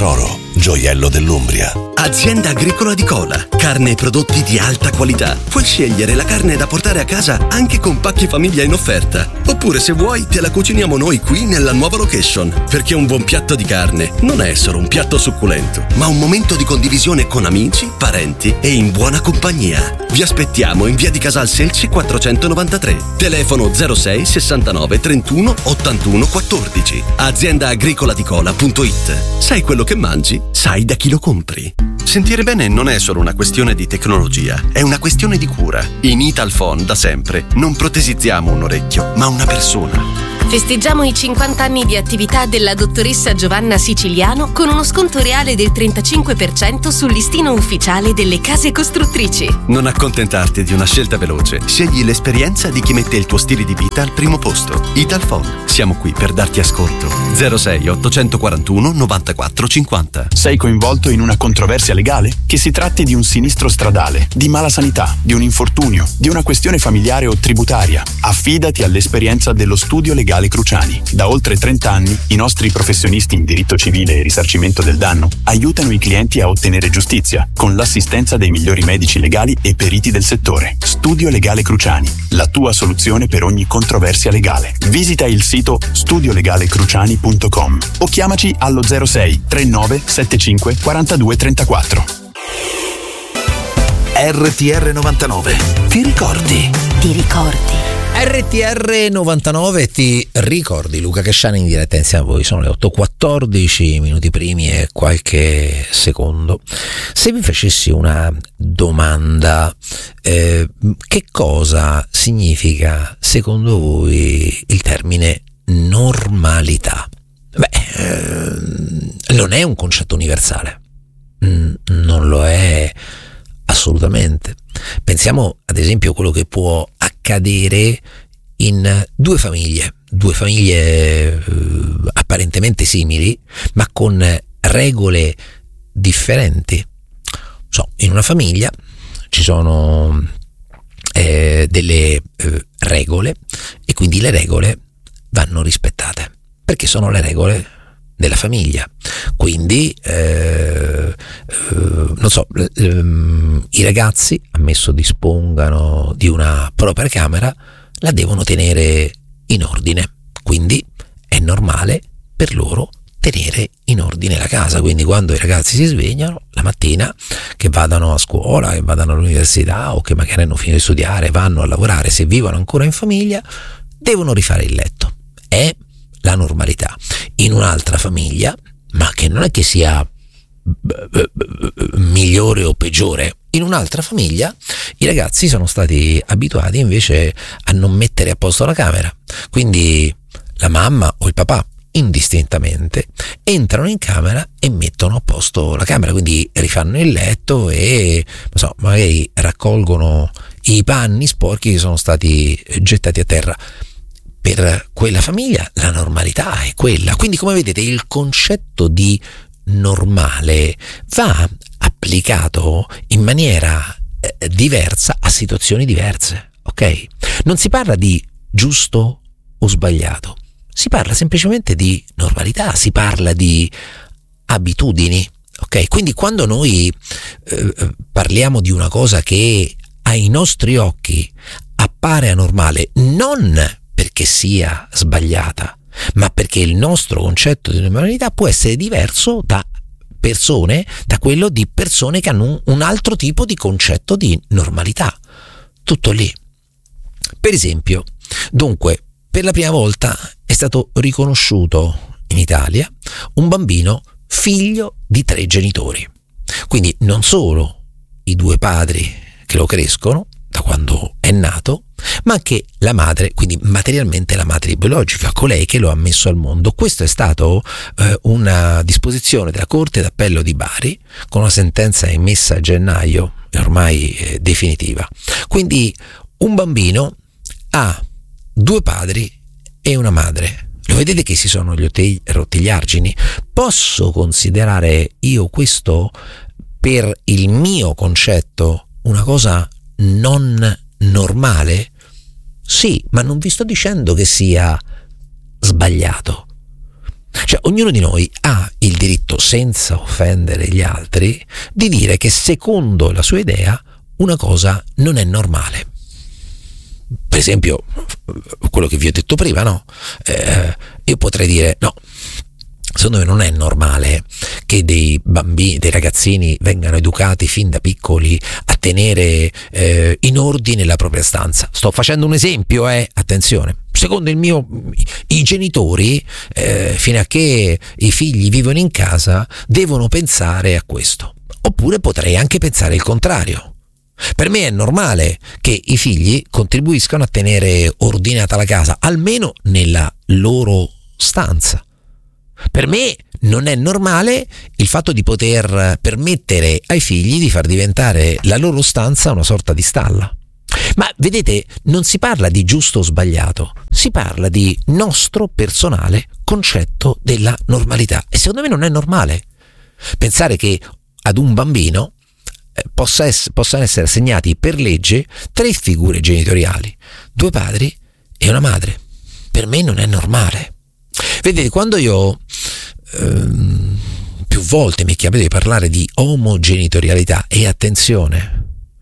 gioiello dell'Umbria. Azienda Agricola di Cola. Carne e prodotti di alta qualità. Puoi scegliere la carne da portare a casa anche con pacchi famiglia in offerta. Oppure se vuoi te la cuciniamo noi qui nella nuova location. Perché un buon piatto di carne non è solo un piatto succulento, ma un momento di condivisione con amici, parenti e in buona compagnia. Vi aspettiamo in via di Casal Selci quattrocentonovantatré. Telefono zero sei sessantanove trentuno ottantuno quattordici. azienda agricola di cola punto it. Sai quello che mangi? Sai da chi lo compri. Sentire bene non è solo una questione di tecnologia, è una questione di cura. In Italphone da sempre non protesizziamo un orecchio, ma una persona. Festeggiamo i cinquanta anni di attività della dottoressa Giovanna Siciliano con uno sconto reale del trentacinque per cento sul listino ufficiale delle case costruttrici. Non accontentarti di una scelta veloce. Scegli l'esperienza di chi mette il tuo stile di vita al primo posto. Italphone. Siamo qui per darti ascolto. zero sei ottocentoquarantuno novantaquattro cinquanta. Sei coinvolto in una controversia legale? Che si tratti di un sinistro stradale, di mala sanità, di un infortunio, di una questione familiare o tributaria. Affidati all'esperienza dello studio legale Cruciani. Da oltre trenta anni i nostri professionisti in diritto civile e risarcimento del danno aiutano i clienti a ottenere giustizia con l'assistenza dei migliori medici legali e periti del settore. Studio Legale Cruciani, la tua soluzione per ogni controversia legale. Visita il sito studio legale cruciani punto com o chiamaci allo zero sei trentanove settantacinque quarantadue trentaquattro. R T R novantanove. Ti ricordi? Ti ricordi? R T R novantanove, ti ricordi? Luca Casciani in diretta insieme a voi. Sono le otto e quattordici minuti primi e qualche secondo. Se vi facessi una domanda, eh, che cosa significa secondo voi il termine normalità? Beh, eh, non è un concetto universale, mm, non lo è assolutamente. Pensiamo ad esempio a quello che può accadere in due famiglie, due famiglie eh, apparentemente simili, ma con regole differenti. So, in una famiglia ci sono eh, delle eh, regole e quindi le regole vanno rispettate, perché sono le regole della famiglia. Quindi eh, eh, non so, eh, i ragazzi, ammesso dispongano di una propria camera, la devono tenere in ordine, quindi è normale per loro tenere in ordine la casa. Quindi quando i ragazzi si svegliano la mattina, che vadano a scuola, che vadano all'università o che magari hanno finito di studiare, vanno a lavorare, se vivono ancora in famiglia, devono rifare il letto. È la normalità. In un'altra famiglia, ma che non è che sia migliore o peggiore, in un'altra famiglia i ragazzi sono stati abituati invece a non mettere a posto la camera, quindi la mamma o il papà indistintamente entrano in camera e mettono a posto la camera, quindi rifanno il letto e non so, magari raccolgono i panni sporchi che sono stati gettati a terra. Per quella famiglia la normalità è quella. Quindi, come vedete, il concetto di normale va applicato in maniera eh, diversa a situazioni diverse, ok? Non si parla di giusto o sbagliato, si parla semplicemente di normalità, si parla di abitudini, ok? Quindi quando noi eh, parliamo di una cosa che ai nostri occhi appare anormale, non perché sia sbagliata, ma perché il nostro concetto di normalità può essere diverso da persone, da quello di persone che hanno un, un altro tipo di concetto di normalità. Tutto lì. Per esempio, dunque, per la prima volta è stato riconosciuto in Italia un bambino figlio di tre genitori. Quindi non solo i due padri che lo crescono da quando è nato, ma anche la madre, quindi materialmente la madre biologica, colei che lo ha messo al mondo. Questo è stato eh, una disposizione della Corte d'Appello di Bari, con una sentenza emessa a gennaio, ormai eh, definitiva. Quindi un bambino ha due padri e una madre. Lo vedete che si sono gli rottigliargini? Posso considerare io questo, per il mio concetto, una cosa non normale? Sì, ma non vi sto dicendo che sia sbagliato. Cioè, ognuno di noi ha il diritto, senza offendere gli altri, di dire che secondo la sua idea una cosa non è normale. Per esempio, quello che vi ho detto prima, no? Eh, io potrei dire, no, secondo me non è normale che dei bambini, dei ragazzini vengano educati fin da piccoli a tenere eh, in ordine la propria stanza. Sto facendo un esempio, eh? Attenzione. Secondo il mio, i genitori, eh, fino a che i figli vivono in casa, devono pensare a questo. Oppure potrei anche pensare il contrario. Per me è normale che i figli contribuiscano a tenere ordinata la casa, almeno nella loro stanza. Per me non è normale il fatto di poter permettere ai figli di far diventare la loro stanza una sorta di stalla. Ma vedete, non si parla di giusto o sbagliato, si parla di nostro personale concetto della normalità. E secondo me non è normale pensare che ad un bambino eh, possa ess- possano essere assegnati per legge tre figure genitoriali, due padri e una madre. Per me non è normale. Vedete, quando io ehm, più volte mi è capitato di parlare di omogenitorialità, e attenzione,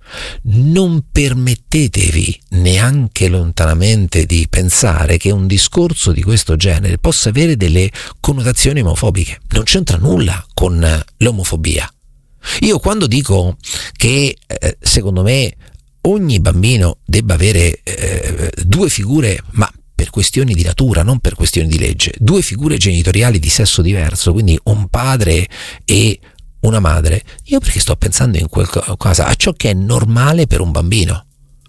non permettetevi neanche lontanamente di pensare che un discorso di questo genere possa avere delle connotazioni omofobiche. Non c'entra nulla con l'omofobia. Io quando dico che eh, secondo me ogni bambino debba avere eh, due figure, ma per questioni di natura, non per questioni di legge, due figure genitoriali di sesso diverso, quindi un padre e una madre, io perché sto pensando in qualcosa, a ciò che è normale per un bambino.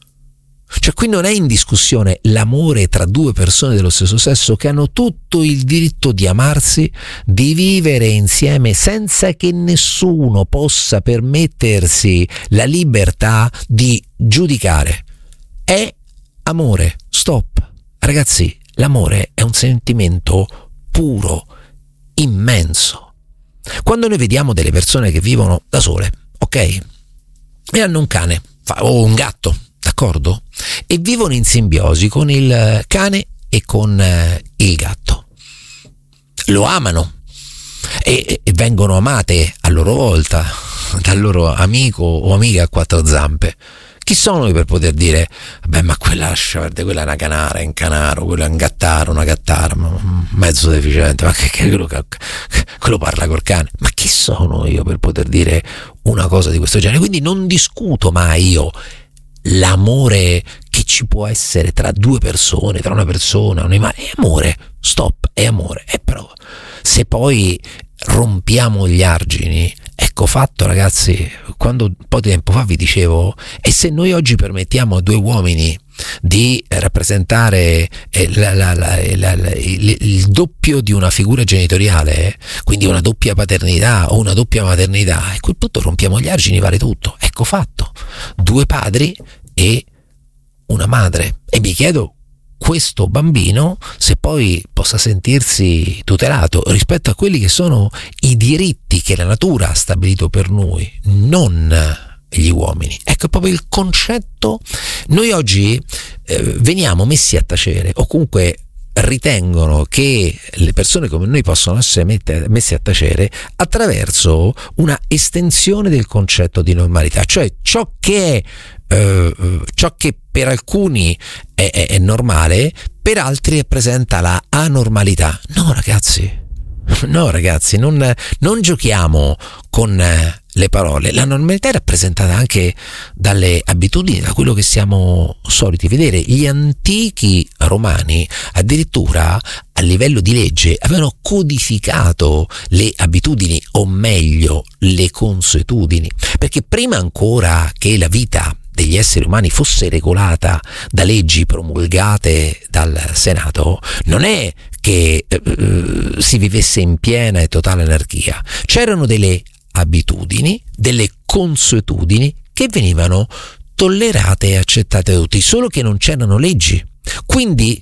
Cioè, qui non è in discussione l'amore tra due persone dello stesso sesso che hanno tutto il diritto di amarsi, di vivere insieme senza che nessuno possa permettersi la libertà di giudicare. È amore, stop. Ragazzi, l'amore è un sentimento puro, immenso. Quando noi vediamo delle persone che vivono da sole, ok? E hanno un cane o un gatto, d'accordo? E vivono in simbiosi con il cane e con il gatto. Lo amano e, e vengono amate a loro volta dal loro amico o amica a quattro zampe. Chi sono noi per poter dire, vabbè, ma quella lascia perdere, quella è una canara, è un canaro, quello è un gattaro, una gattara, mezzo deficiente, ma che, che quello, che, quello parla col cane. Ma chi sono io per poter dire una cosa di questo genere? Quindi non discuto mai io l'amore che ci può essere tra due persone, tra una persona, un animale. È amore, stop, è amore. E però se poi rompiamo gli argini, ecco fatto, ragazzi. Quando un po' di tempo fa vi dicevo, e se noi oggi permettiamo a due uomini di rappresentare la, la, la, la, la, il, il doppio di una figura genitoriale, quindi una doppia paternità o una doppia maternità, a quel punto rompiamo gli argini, vale tutto. Ecco fatto, due padri e una madre. E mi chiedo, questo bambino se poi possa sentirsi tutelato rispetto a quelli che sono i diritti che la natura ha stabilito per noi, non gli uomini. Ecco proprio il concetto. Noi oggi eh, veniamo messi a tacere, o comunque ritengono che le persone come noi possono essere mette, messe a tacere attraverso una estensione del concetto di normalità, cioè ciò che è Uh, ciò che per alcuni è, è, è normale, per altri rappresenta la anormalità. No ragazzi, no ragazzi, non, non giochiamo con le parole. La normalità è rappresentata anche dalle abitudini, da quello che siamo soliti vedere. Gli antichi romani addirittura a livello di legge avevano codificato le abitudini, o meglio le consuetudini, perché prima ancora che la vita degli esseri umani fosse regolata da leggi promulgate dal Senato, non è che eh, si vivesse in piena e totale anarchia. C'erano delle abitudini, delle consuetudini che venivano tollerate e accettate da tutti, solo che non c'erano leggi. Quindi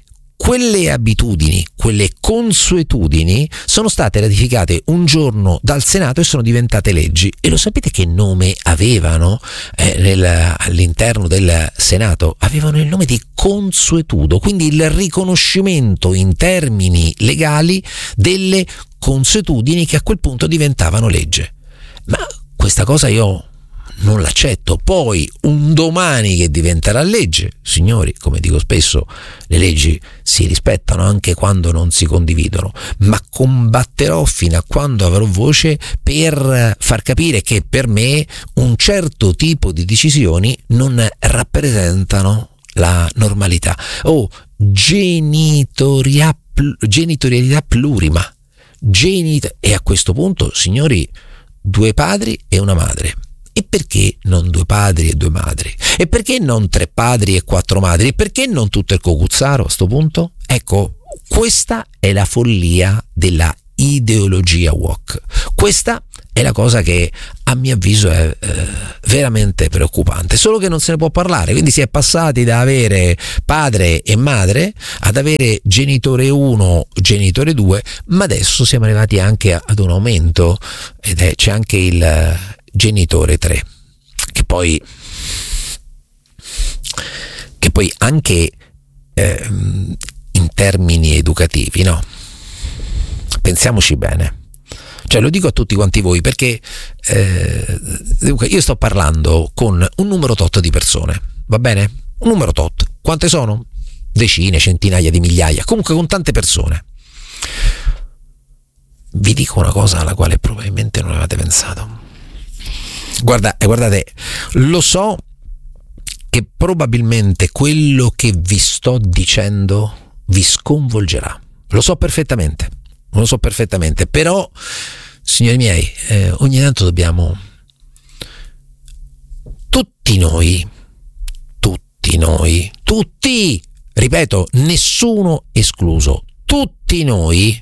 quelle abitudini, quelle consuetudini sono state ratificate un giorno dal Senato e sono diventate leggi. E lo sapete che nome avevano eh, nel, all'interno del Senato? Avevano il nome di consuetudo, quindi il riconoscimento in termini legali delle consuetudini che a quel punto diventavano legge. Ma questa cosa io non l'accetto. Poi un domani che diventerà legge, signori, come dico spesso, le leggi si rispettano anche quando non si condividono, ma combatterò fino a quando avrò voce per far capire che per me un certo tipo di decisioni non rappresentano la normalità. Oh, genitoria, genitorialità plurima, genit- e a questo punto, signori, due padri e una madre. E perché non due padri e due madri? E perché non tre padri e quattro madri? E perché non tutto il cocuzzaro a sto punto? Ecco, questa è la follia della ideologia woke. Questa è la cosa che a mio avviso è eh, veramente preoccupante, solo che non se ne può parlare, quindi si è passati da avere padre e madre ad avere genitore uno, genitore due, ma adesso siamo arrivati anche ad un aumento ed è, c'è anche il genitore tre, che poi che poi anche eh, in termini educativi, no? Pensiamoci bene, cioè lo dico a tutti quanti voi perché eh, io sto parlando con un numero tot di persone, va bene? Un numero tot, quante sono? Decine, centinaia di migliaia, comunque con tante persone. Vi dico una cosa alla quale probabilmente non avete pensato. Guarda, guardate, lo so che probabilmente quello che vi sto dicendo vi sconvolgerà, lo so perfettamente, lo so perfettamente, però, signori miei, eh, ogni tanto dobbiamo, tutti noi, tutti noi, tutti, ripeto, nessuno escluso, tutti noi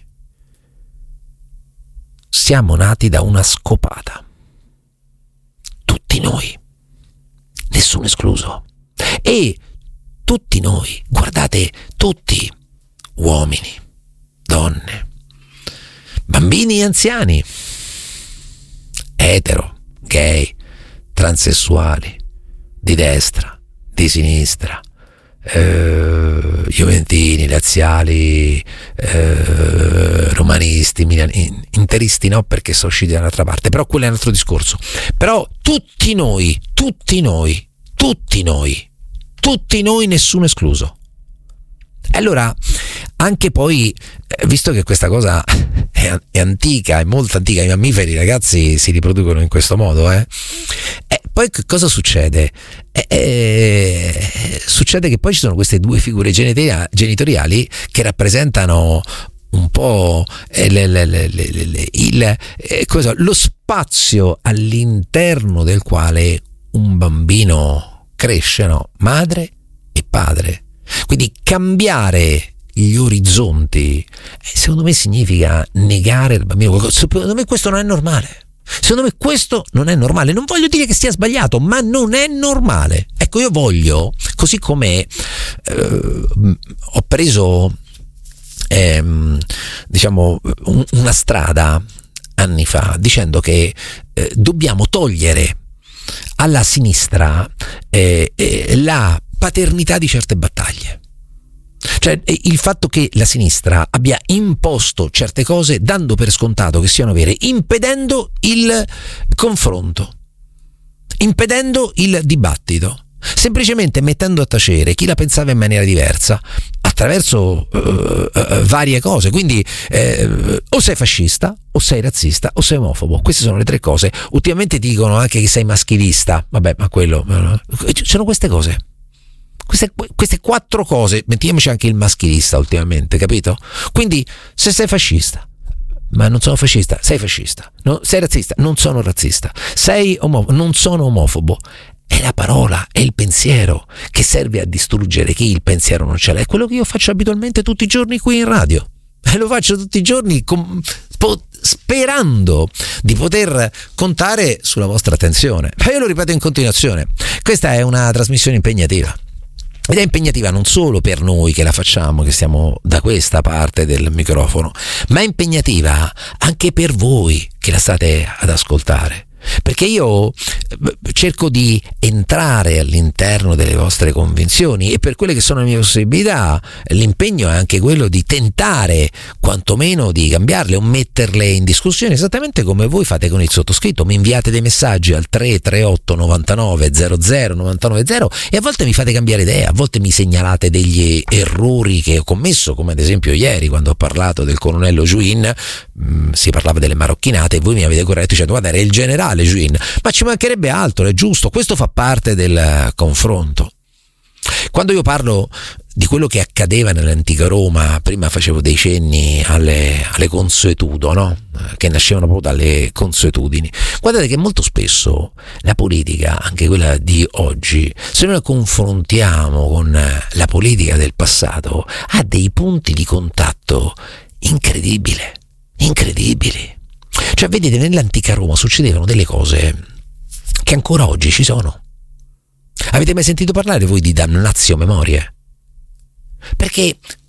siamo nati da una scopata. Tutti noi, nessuno escluso, e tutti noi, guardate, tutti, uomini, donne, bambini e anziani, etero, gay, transessuali, di destra, di sinistra, eh, juventini, laziali, eh, romanisti, milani, interisti no, perché sono usciti dall'altra parte, però quello è un altro discorso. Però tutti noi, tutti noi, tutti noi, tutti noi, nessuno escluso. Allora, anche poi, visto che questa cosa è, è antica, è molto antica, i mammiferi, ragazzi, si riproducono in questo modo, eh? E poi che cosa succede? Eh, eh, succede che poi ci sono queste due figure genitoria- genitoriali che rappresentano un po' eh, le, le, le, le, le, il, eh, cosa, lo spazio all'interno del quale un bambino cresce, no? Madre e padre. Quindi cambiare gli orizzonti, secondo me, significa negare al bambino qualcosa. Secondo me questo non è normale. Secondo me questo non è normale. Non voglio dire che sia sbagliato, ma non è normale. Ecco, io voglio, così come eh, ho preso ehm, diciamo un, una strada anni fa dicendo che eh, dobbiamo togliere alla sinistra eh, eh, la paternità di certe battaglie. Cioè il fatto che la sinistra abbia imposto certe cose dando per scontato che siano vere, impedendo il confronto, impedendo il dibattito, semplicemente mettendo a tacere chi la pensava in maniera diversa attraverso uh, uh, varie cose. Quindi uh, o sei fascista, o sei razzista, o sei omofobo. Queste sono le tre cose. Ultimamente ti dicono anche che sei maschilista, vabbè, ma quello ci sono queste cose. Queste, queste quattro cose, mettiamoci anche il maschilista ultimamente, capito? Quindi se sei fascista, ma non sono fascista, sei fascista, no, sei razzista, non sono razzista, sei omofobo, non sono omofobo. È la parola, è il pensiero che serve a distruggere chi il pensiero non ce l'ha. È quello che io faccio abitualmente tutti i giorni qui in radio, e lo faccio tutti i giorni con, po, sperando di poter contare sulla vostra attenzione. Ma io lo ripeto in continuazione, questa è una trasmissione impegnativa. Ed è impegnativa non solo per noi che la facciamo, che stiamo da questa parte del microfono, ma è impegnativa anche per voi che la state ad ascoltare. Perché io cerco di entrare all'interno delle vostre convinzioni e per quelle che sono le mie possibilità l'impegno è anche quello di tentare quantomeno di cambiarle o metterle in discussione, esattamente come voi fate con il sottoscritto. Mi inviate dei messaggi al tre tre otto novantanove zero zero novantanove zero e a volte mi fate cambiare idea, a volte mi segnalate degli errori che ho commesso, come ad esempio ieri quando ho parlato del colonnello Juin, mh, si parlava delle marocchinate e voi mi avete corretto dicendo guarda era il generale Juin, ma ci mancherebbe altro, è giusto, questo fa parte del confronto. Quando io parlo di quello che accadeva nell'antica Roma, prima facevo dei cenni alle, alle consuetudini, no? Che nascevano proprio dalle consuetudini. Guardate che molto spesso la politica, anche quella di oggi, se noi la confrontiamo con la politica del passato, ha dei punti di contatto incredibili, incredibili. Cioè, vedete, nell'antica Roma succedevano delle cose che ancora oggi ci sono. Avete mai sentito parlare voi di damnatio memoriae? Perché